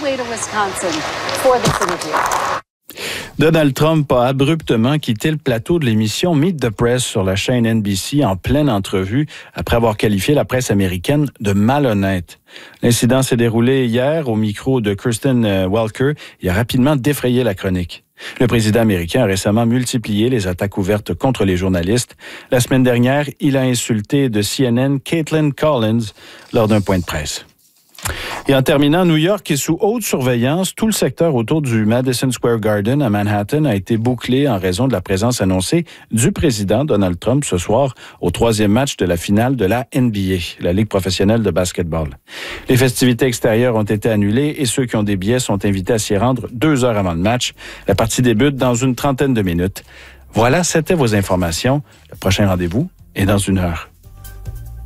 way to Wisconsin for this interview. Donald Trump a abruptement quitté le plateau de l'émission Meet the Press sur la chaîne NBC en pleine entrevue après avoir qualifié la presse américaine de malhonnête. L'incident s'est déroulé hier au micro de Kristen Welker et a rapidement défrayé la chronique. Le président américain a récemment multiplié les attaques ouvertes contre les journalistes. La semaine dernière, il a insulté de CNN Caitlin Collins lors d'un point de presse. Et en terminant, New York est sous haute surveillance. Tout le secteur autour du Madison Square Garden à Manhattan a été bouclé en raison de la présence annoncée du président Donald Trump ce soir au 3e match de la finale de la NBA, la Ligue professionnelle de basketball. Les festivités extérieures ont été annulées et ceux qui ont des billets sont invités à s'y rendre 2 heures avant le match. La partie débute dans une trentaine de minutes. Voilà, c'était vos informations. Le prochain rendez-vous est dans 1 heure.